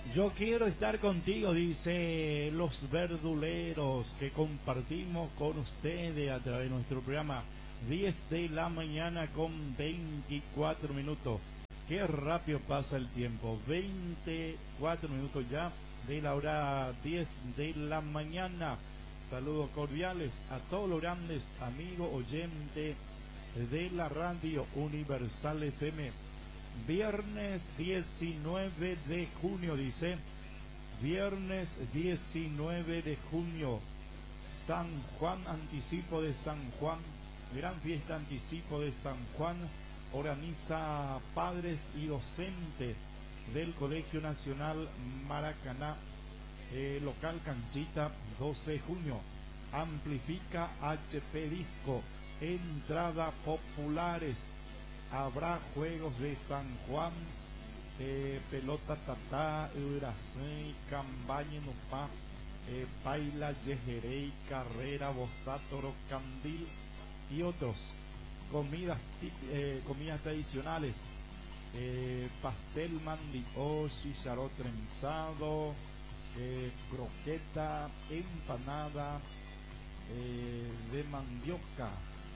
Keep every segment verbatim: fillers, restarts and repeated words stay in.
Yo quiero estar contigo, dice los verduleros que compartimos con ustedes a través de nuestro programa diez de la mañana con veinticuatro minutos. Qué rápido pasa el tiempo, veinticuatro minutos ya de la hora diez de la mañana. Saludos cordiales a todos los grandes amigos oyentes de la radio Universal F M. Viernes diecinueve de junio, dice. Viernes diecinueve de junio. San Juan, anticipo de San Juan. Gran fiesta anticipo de San Juan. Organiza padres y docentes del Colegio Nacional Maracaná. Eh, local Canchita, doce de junio. Amplifica H P Disco. Entrada populares. Habrá juegos de San Juan, eh, pelota tatá, Uracén, Cambaña, Nupá, eh, Paila, Yejerey, Carrera, Bozátoro, Candil y otros. Comidas, eh, comidas tradicionales, eh, pastel mandicó, chicharrón trenzado, eh, croqueta, empanada eh, de mandioca,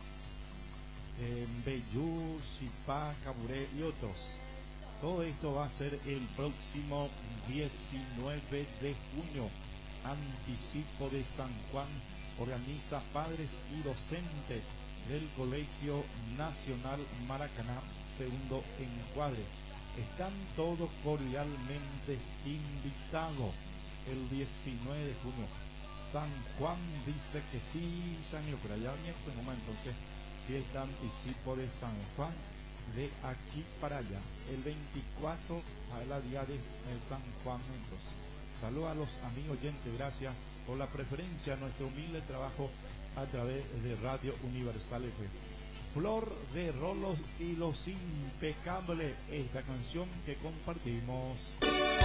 Eh, Bellú, Chipá, Caburé y otros. Todo esto va a ser el próximo diecinueve de junio. Anticipo de San Juan. Organiza padres y docentes del Colegio Nacional Maracaná, segundo encuadre. Están todos cordialmente invitados el diecinueve de junio. San Juan dice que sí, San por allá, entonces fiesta anticipo de San Juan, de aquí para allá, el veinticuatro a la día de San Juan. Entonces, saludos a los amigos oyentes, gracias por la preferencia a nuestro humilde trabajo a través de Radio Universal F M. Flor de Rolos y los Impecables, esta canción que compartimos.